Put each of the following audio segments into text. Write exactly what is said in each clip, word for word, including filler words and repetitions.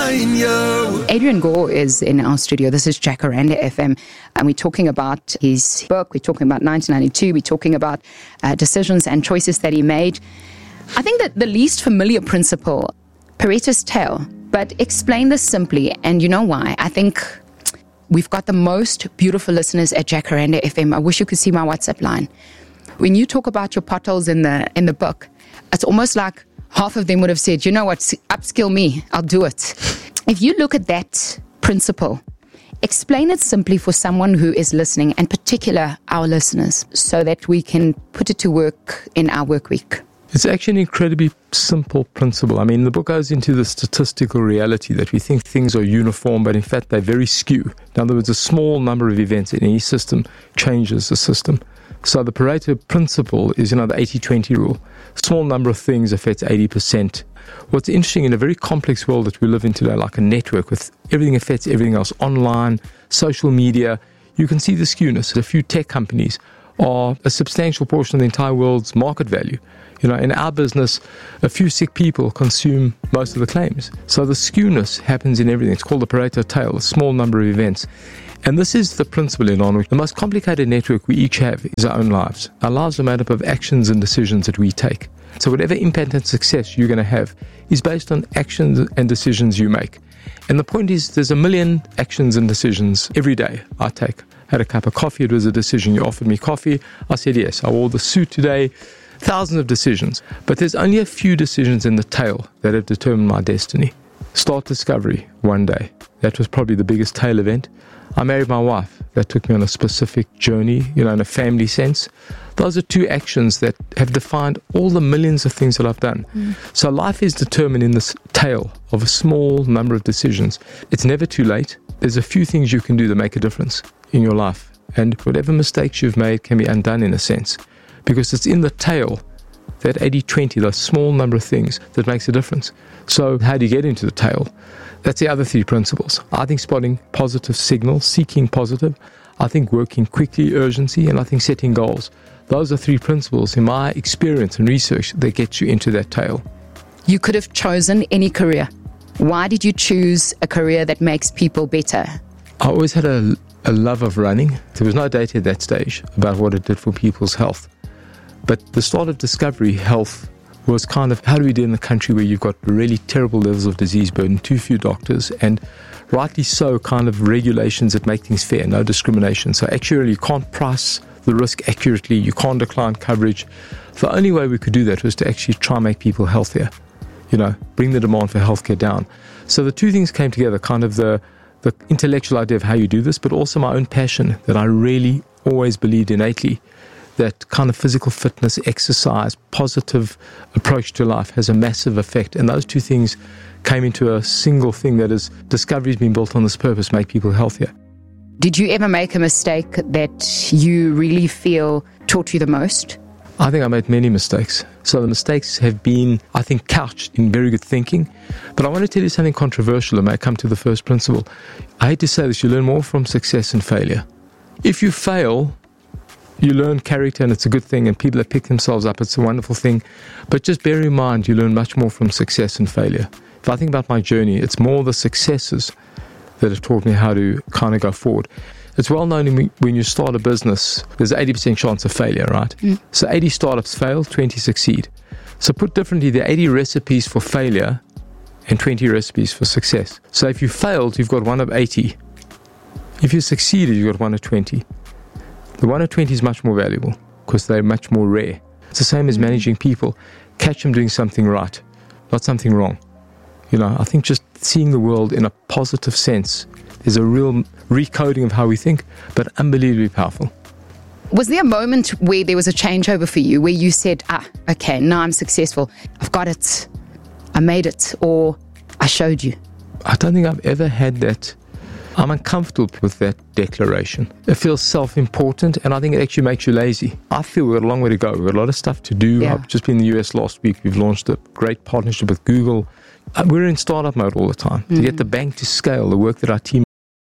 shine, yo. Adrian Gore is in our studio. This is Jacaranda F M, and we're talking about his book. We're talking about nineteen ninety-two. We're talking about uh, decisions and choices that he made. I think that the least familiar principle, Pareto's tale, but explain this simply, and you know why. I think we've got the most beautiful listeners at Jacaranda F M. I wish you could see my WhatsApp line. When you talk about your potholes in the in the book, it's almost like half of them would have said, you know what, upskill me, I'll do it. If you look at that principle, explain it simply for someone who is listening, and particular our listeners, so that we can put it to work in our work week. It's actually an incredibly simple principle. I mean, the book goes into the statistical reality that we think things are uniform, but in fact they're very skew. In other words, a small number of events in any system changes the system. So the Pareto principle is, you know, the eighty twenty rule. Small number of things affects eighty percent. What's interesting, in a very complex world that we live in today, like a network with everything affects everything else, online, social media, you can see the skewness. A few tech companies are a substantial portion of the entire world's market value. You know, in our business, a few sick people consume most of the claims. So the skewness happens in everything. It's called the Pareto tale, a small number of events. And this is the principle in on which the most complicated network we each have is our own lives. Our lives are made up of actions and decisions that we take. So whatever impact and success you're going to have is based on actions and decisions you make. And the point is, there's a million actions and decisions every day I take. I had a cup of coffee, it was a decision. You offered me coffee, I said yes. I wore the suit today. Thousands of decisions. But there's only a few decisions in the tail that have determined my destiny. Start Discovery, one day. That was probably the biggest tail event. I married my wife. That took me on a specific journey, you know, in a family sense. Those are two actions that have defined all the millions of things that I've done. Mm. So life is determined in this tail of a small number of decisions. It's never too late. There's a few things you can do that make a difference in your life. And whatever mistakes you've made can be undone in a sense. Because it's in the tail, that eighty twenty, those small number of things, that makes a difference. So how do you get into the tail? That's the other three principles. I think spotting positive signals, seeking positive. I think working quickly, urgency, and I think setting goals. Those are three principles in my experience and research that get you into that tail. You could have chosen any career. Why did you choose a career that makes people better? I always had a, a love of running. There was no data at that stage about what it did for people's health. But the start of Discovery Health was kind of, how do we do in a country where you've got really terrible levels of disease burden, too few doctors, and rightly so, kind of regulations that make things fair, no discrimination. So actually you can't price the risk accurately, you can't decline coverage. The only way we could do that was to actually try and make people healthier, you know, bring the demand for healthcare down. So the two things came together, kind of the, the intellectual idea of how you do this, but also my own passion that I really always believed innately, that kind of physical fitness, exercise, positive approach to life has a massive effect. And those two things came into a single thing that is, Discovery's been built on this purpose, make people healthier. Did you ever make a mistake that you really feel taught you the most? I think I made many mistakes. So the mistakes have been, I think, couched in very good thinking. But I want to tell you something controversial, and may come to the first principle. I hate to say this, you learn more from success and failure. If you fail, you learn character, and it's a good thing, and people that pick themselves up, it's a wonderful thing. But just bear in mind, you learn much more from success and failure. If I think about my journey, it's more the successes that have taught me how to kind of go forward. It's well known when you start a business, there's an eighty percent chance of failure, right? Mm. So eighty startups fail, twenty succeed. So put differently, there are eighty recipes for failure and twenty recipes for success. So if you failed, you've got one of eighty. If you succeeded, you've got one of twenty. The one of twenty is much more valuable because they're much more rare. It's the same as managing people. Catch them doing something right, not something wrong. You know, I think just seeing the world in a positive sense is a real recoding of how we think, but unbelievably powerful. Was there a moment where there was a changeover for you, where you said, ah, okay, now I'm successful, I've got it, I made it, or I showed you? I don't think I've ever had that. I'm uncomfortable with that declaration. It feels self-important, and I think it actually makes you lazy. I feel we've got a long way to go. We've got a lot of stuff to do. Yeah. I've just been in the U S last week. We've launched a great partnership with Google. We're in startup mode all the time. Mm. To get the bank to scale, the work that our team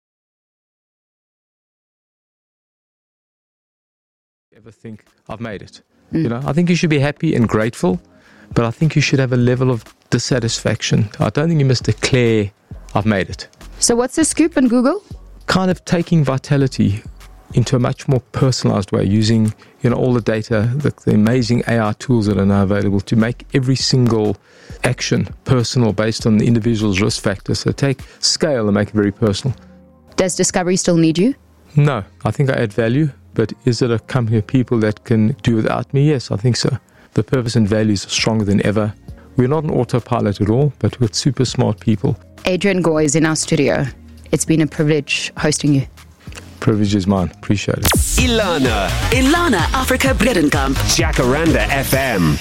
ever think, I've made it. Mm. You know, I think you should be happy and grateful, but I think you should have a level of dissatisfaction. I don't think you must declare I've made it. So what's the scoop in Google? Kind of taking Vitality into a much more personalized way, using you know all the data, the, the amazing A I tools that are now available to make every single action personal based on the individual's risk factors. So take scale and make it very personal. Does Discovery still need you? No, I think I add value, but is it a company of people that can do without me? Yes, I think so. The purpose and values are stronger than ever. We're not an autopilot at all, but we're super smart people. Adrian Goy is in our studio. It's been a privilege hosting you. Privilege is mine. Appreciate it. Ilana. Ilana Africa Bredenkamp. Jacaranda F M.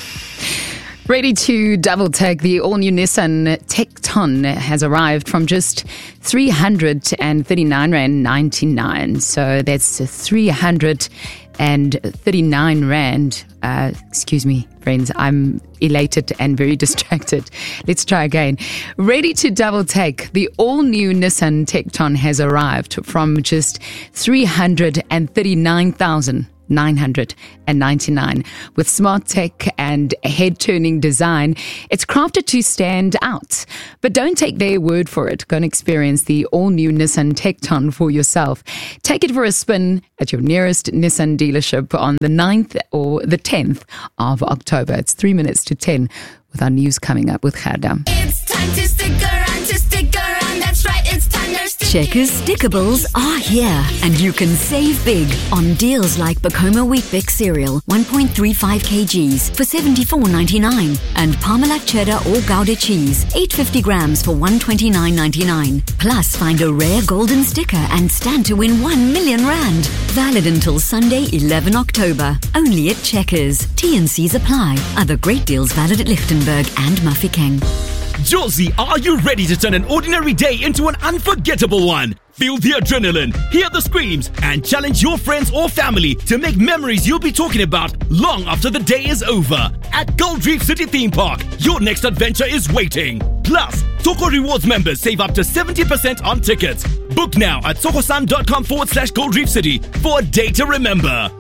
Ready to double take, the all-new Nissan Tekton has arrived from just three hundred thirty-nine rand ninety-nine. So that's three hundred thirty-nine rand. Uh, excuse me, friends, I'm elated and very distracted. Let's try again. Ready to double take, the all-new Nissan Tekton has arrived from just three hundred thirty-nine thousand nine hundred ninety-nine. With smart tech and head-turning design, it's crafted to stand out. But don't take their word for it. Go and experience the all-new Nissan Tekton for yourself. Take it for a spin at your nearest Nissan dealership on the ninth or the tenth of October. It's three minutes to ten with our news coming up with Gerda. It's time to stick around, to stick around. That's right, it's time to stick. Checkers Stickables are here, and you can save big on deals like Bacoma Wheat Bix cereal, one point three five kilograms for seventy-four ninety-nine, and Parmalat cheddar or Gouda cheese, eight hundred fifty grams for one hundred twenty-nine ninety-nine. Plus, find a rare golden sticker and stand to win one million rand. Valid until Sunday, eleventh October. Only at Checkers. T and C's apply. Other great deals valid at Lichtenberg and Mafeking. Josie, are you ready to turn an ordinary day into an unforgettable one? Feel the adrenaline, hear the screams, and challenge your friends or family to make memories you'll be talking about long after the day is over. At Gold Reef City Theme Park, your next adventure is waiting. Plus, Toko Rewards members save up to seventy percent on tickets. Book now at sokosan.com forward slash Gold Reef City for a day to remember.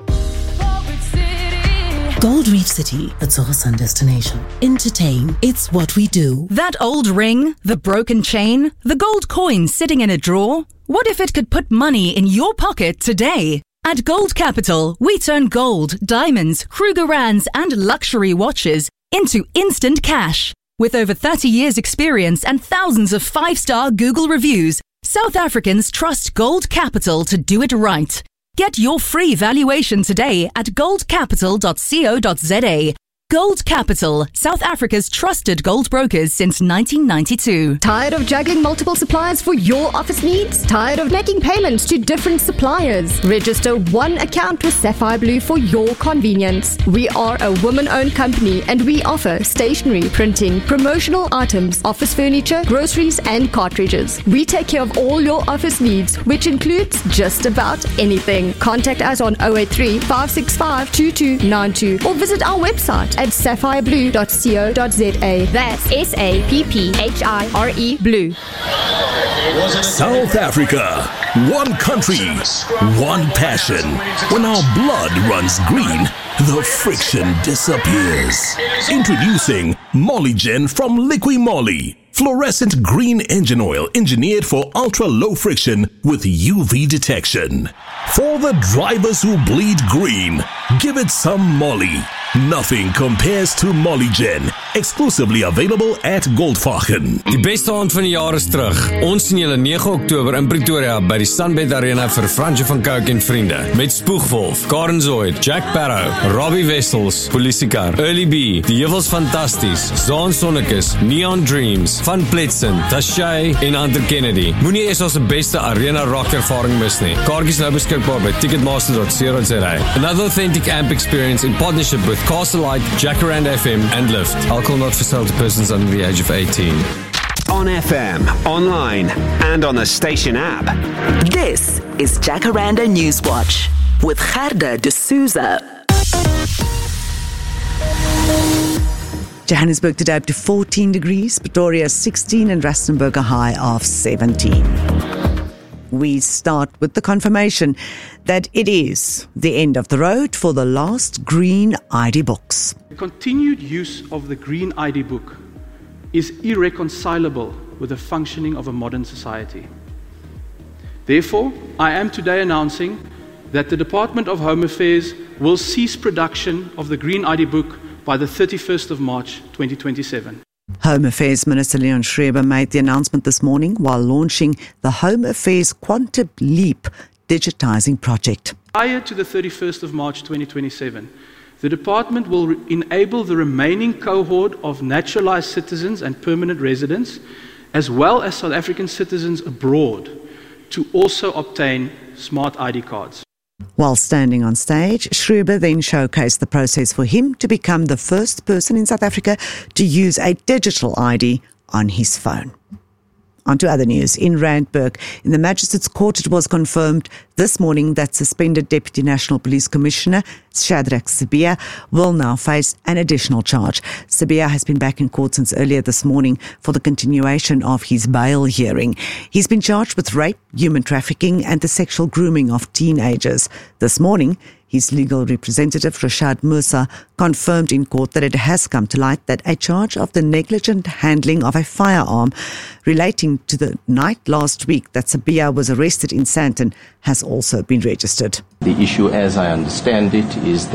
Gold Reef City, a Sokosan destination. Entertain, it's what we do. That old ring, the broken chain, the gold coin sitting in a drawer. What if it could put money in your pocket today? At Gold Capital, we turn gold, diamonds, Krugerrands, and luxury watches into instant cash. With over thirty years experience and thousands of five-star Google reviews, South Africans trust Gold Capital to do it right. Get your free valuation today at gold capital dot co dot za. Gold Capital, South Africa's trusted gold brokers since nineteen ninety-two. Tired of juggling multiple suppliers for your office needs? Tired of making payments to different suppliers? Register one account with Sapphire Blue for your convenience. We are a woman-owned company and we offer stationery, printing, promotional items, office furniture, groceries and cartridges. We take care of all your office needs, which includes just about anything. Contact us on zero eight three, five six five, two two nine two or visit our website at sapphire blue dot co dot za. That's S A P P H I R E Blue. South Africa, one country, one passion. When our blood runs green, the friction disappears. Introducing Mollygen from Liqui Moly. Fluorescent green engine oil engineered for ultra-low friction with U V detection. For the drivers who bleed green, give it some Molly. Nothing compares to Mollygen. Exclusively available at Goldfachen. Die beste aand van die jaar is terug. Ons sien julle nege Oktober in Pretoria by die Sunbed Arena vir Fransje van Cooke en vriende. Met Spoegwolf, Karen Zoid, Jack Barrow, Robbie Wessels, Polisiekar, Early B, Die Heuwels Fantasties, Zaan Sonnekes, Neon Dreams, Van Pletsen, Tashay en Hunter Kennedy. Moenie eers ons beste arena rock ervaring mis nie. Kaartjies nou beskikbaar by ticketmaster dot co dot za. Another authentic amp experience in partnership with Castle Light, Jacaranda F M and Lyft. Alcohol not for sale to persons under the age of eighteen. On F M, online and on the station app. This is Jacaranda Newswatch with Gerda de Souza. Johannesburg today up to fourteen degrees, Pretoria sixteen and Rustenburg a high of seventeen. We start with the confirmation that it is the end of the road for the last green I D books. The continued use of the green I D book is irreconcilable with the functioning of a modern society. Therefore, I am today announcing that the Department of Home Affairs will cease production of the Green I D book by the thirty-first of March twenty twenty-seven. Home Affairs Minister Leon Schreiber made the announcement this morning while launching the Home Affairs Quantum Leap digitising project. Prior to the thirty-first of March twenty twenty-seven, the department will re- enable the remaining cohort of naturalised citizens and permanent residents, as well as South African citizens abroad, to also obtain smart I D cards. While standing on stage, Schreiber then showcased the process for him to become the first person in South Africa to use a digital I D on his phone. On to other news. In Randburg, in the Magistrates Court, it was confirmed this morning that suspended Deputy National Police Commissioner Shadrack Sibiya will now face an additional charge. Sibiya has been back in court since earlier this morning for the continuation of his bail hearing. He's been charged with rape, human trafficking and the sexual grooming of teenagers. This morning, his legal representative, Rashad Musa, confirmed in court that it has come to light that a charge of the negligent handling of a firearm relating to the night last week that Sibiya was arrested in Sandton has also been registered. The issue, as I understand it, is